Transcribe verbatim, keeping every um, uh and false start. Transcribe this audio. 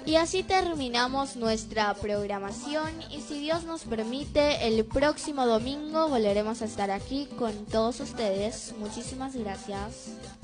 Y así terminamos nuestra programación y si Dios nos permite, el próximo domingo volveremos a estar aquí con todos ustedes. Muchísimas gracias.